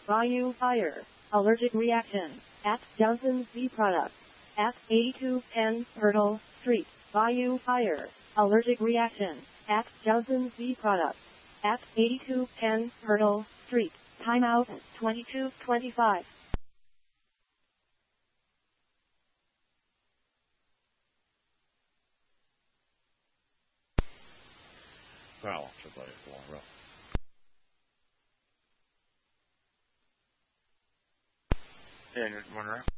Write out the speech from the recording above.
Bayou Fire. Allergic reaction. At Johnson's V Products. At 8210 Myrtle Street. Bayou Fire. Allergic reaction. At Johnson's V Products. At 8210 Myrtle Street. Timeout 22:25. Well, everybody, it's a long run. Yeah, one round.